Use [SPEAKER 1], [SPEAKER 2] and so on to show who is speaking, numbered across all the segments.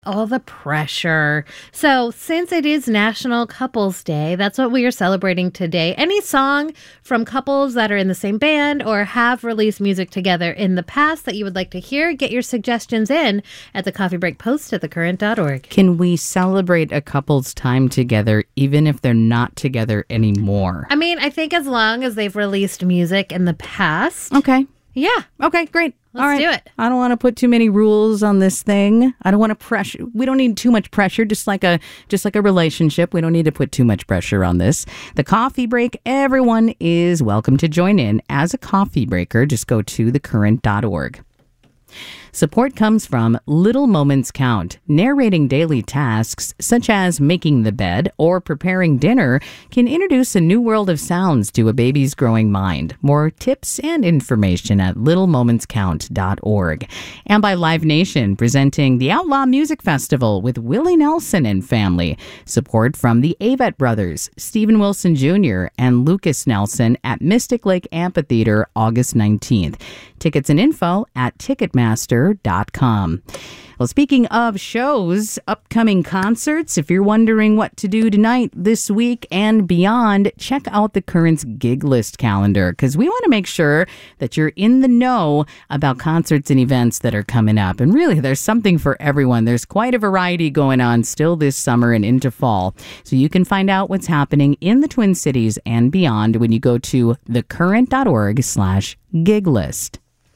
[SPEAKER 1] All the pressure. So, since it is National Couples Day, that's what we are celebrating today. Any song from couples that are in the same band or have released music together in the past that you would like to hear, get your suggestions in at the Coffee Break Post at thecurrent.org.
[SPEAKER 2] Can we celebrate a couple's time together even if they're not together anymore?
[SPEAKER 1] I mean, I think as long as they've released music in the past.
[SPEAKER 2] Okay.
[SPEAKER 1] Yeah.
[SPEAKER 2] Okay, great.
[SPEAKER 1] Let's do it.
[SPEAKER 2] I don't want to put too many rules on this thing. I don't want to pressure. We don't need too much pressure, just like a relationship. We don't need to put too much pressure on this. The Coffee Break, everyone is welcome to join in as a coffee breaker. Just go to thecurrent.org. Support comes from Little Moments Count. Narrating daily tasks, such as making the bed or preparing dinner, can introduce a new world of sounds to a baby's growing mind. More tips and information at littlemomentscount.org. And by Live Nation, presenting the Outlaw Music Festival with Willie Nelson and family. Support from the Avett Brothers, Stephen Wilson Jr., and Lucas Nelson at Mystic Lake Amphitheater, August 19th. Tickets and info at Ticketmaster.com. Well, speaking of shows, upcoming concerts, if you're wondering what to do tonight, this week, and beyond, check out the Current's gig list calendar, because we want to make sure that you're in the know about concerts and events that are coming up. And really, there's something for everyone. There's quite a variety going on still this summer and into fall. So you can find out what's happening in the Twin Cities and beyond when you go to thecurrent.org/gig list.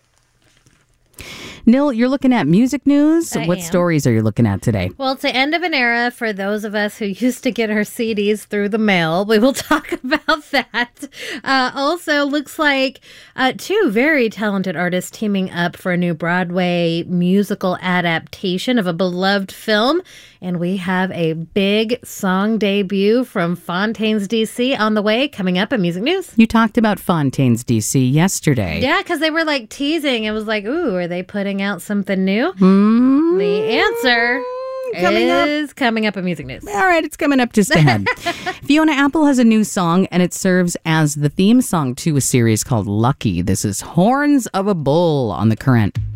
[SPEAKER 2] Nil, you're looking at music news. What stories are you looking at today?
[SPEAKER 1] Well, it's the end of an era for those of us who used to get our CDs through the mail. We will talk about that. Also, looks like two very talented artists teaming up for a new Broadway musical adaptation of a beloved film. And we have a big song debut from Fontaines D.C. on the way, coming up in Music News.
[SPEAKER 2] You talked about Fontaines D.C. yesterday.
[SPEAKER 1] Yeah, because they were like teasing. It was like, ooh, are they putting out something new? The answer is coming up in Music News.
[SPEAKER 2] All right, it's coming up just ahead. Fiona Apple has a new song, and it serves as the theme song to a series called Lucky. This is Horns of a Bull on The Current.